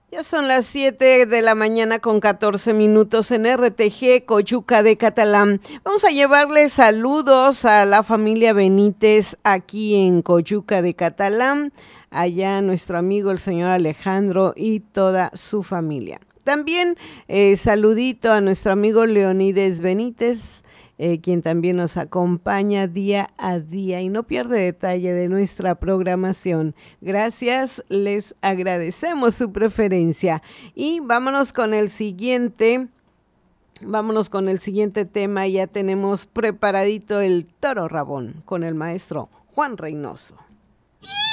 Ya son las 7 de la mañana con 14 minutos en RTG Coyuca de Catalán. Vamos a llevarles saludos a la familia Benítez aquí en Coyuca de Catalán. Allá nuestro amigo el señor Alejandro y toda su familia. También saludito a nuestro amigo Leonides Benítez, quien también nos acompaña día a día y no pierde detalle de nuestra programación. Gracias, les agradecemos su preferencia. Y vámonos con el siguiente tema. Ya tenemos preparadito el Toro Rabón con el maestro Juan Reynoso.